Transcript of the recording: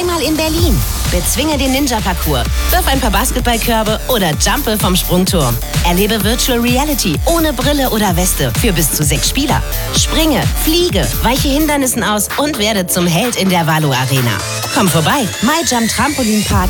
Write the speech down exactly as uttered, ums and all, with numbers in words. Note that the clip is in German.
Einmal in Berlin. Bezwinge den Ninja-Parcours, wirf ein paar Basketballkörbe oder jumpe vom Sprungturm. Erlebe Virtual Reality ohne Brille oder Weste für bis zu sechs Spieler. Springe, fliege, weiche Hindernissen aus und werde zum Held in der Valo Arena. Komm vorbei, MyJump Trampolinpark